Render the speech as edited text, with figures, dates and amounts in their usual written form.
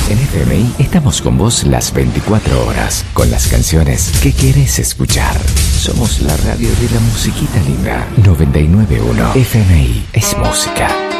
En FMI estamos con vos las 24 horas, con las canciones que querés escuchar. Somos la radio de la musiquita linda. 991 FMI es música.